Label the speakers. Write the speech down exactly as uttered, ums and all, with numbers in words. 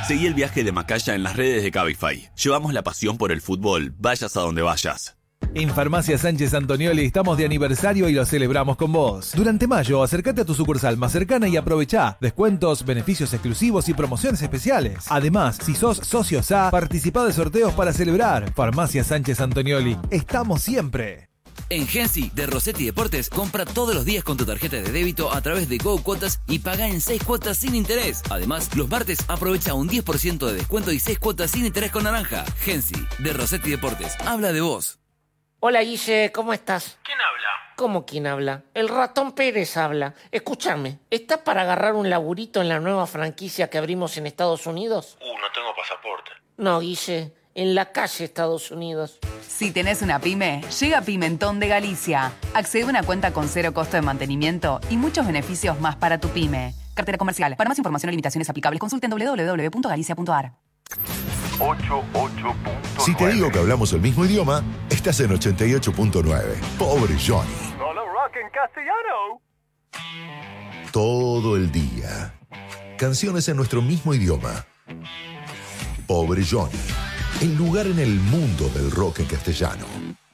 Speaker 1: Seguí el viaje de Macaya en las redes de Cabify. Llevamos la pasión por el fútbol, vayas a donde vayas.
Speaker 2: En Farmacia Sánchez Antonioli estamos de aniversario y lo celebramos con vos. Durante mayo, acércate a tu sucursal más cercana y aprovechá descuentos, beneficios exclusivos y promociones especiales. Además, si sos socio S A, participá de sorteos para celebrar. Farmacia Sánchez Antonioli, estamos siempre.
Speaker 3: En Gensi de Rossetti Deportes, compra todos los días con tu tarjeta de débito a través de Go Cuotas y paga en seis cuotas sin interés. Además, los martes aprovecha un diez por ciento de descuento y seis cuotas sin interés con naranja. Gensi de Rossetti Deportes, habla de vos.
Speaker 4: Hola Guille, ¿cómo estás?
Speaker 5: ¿Quién habla?
Speaker 4: ¿Cómo quién habla? El ratón Pérez habla. Escúchame, ¿estás para agarrar un laburito en la nueva franquicia que abrimos en Estados Unidos?
Speaker 5: Uh, no tengo pasaporte.
Speaker 4: No, Guille, en la calle Estados Unidos.
Speaker 6: Si tenés una pyme, llega Pimentón de Galicia. Accede a una cuenta con cero costo de mantenimiento y muchos beneficios más para tu pyme. Cartera comercial. Para más información o limitaciones aplicables, consulten doble u doble u doble u punto galicia punto a r.
Speaker 7: ochenta y ocho punto nueve. Si te digo que hablamos el mismo idioma, estás en ochenta y ocho punto nueve. Pobre Johnny.
Speaker 5: Solo rock en castellano.
Speaker 7: Todo el día. Canciones en nuestro mismo idioma. Pobre Johnny. El lugar en el mundo del rock en castellano.